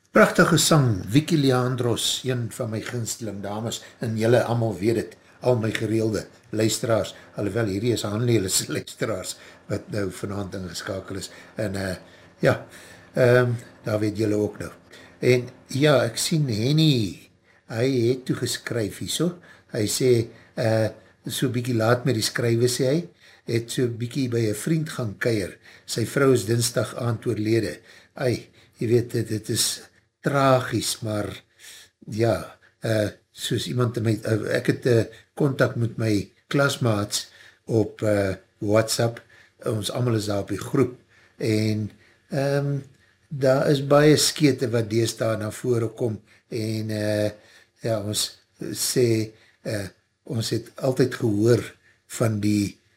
Prachtige sang, Vicky Leandros, een van my gunsteling dames, en jylle allemaal weet het, al my gereelde luisteraars, alhoewel hierdie is handleelise luisteraars, wat nou vanavond ingeskakel is, en ja, daar weet jylle ook nou. En ja, ek sien Henny, hy het toegeskryf hierso, hy sê, so bykie laat met die skrywe sê hy, het so bykie by een vriend gaan kuier, sy vrou is dinsdag aand oorlede, jy weet, dit is tragies, maar ja, soos iemand in my, ek het contact met my klasmaats op WhatsApp, ons allemaal is daar op die groep, en daar is baie skete wat deesdae na vore kom, en ja, ons sê, ons het altyd gehoor van die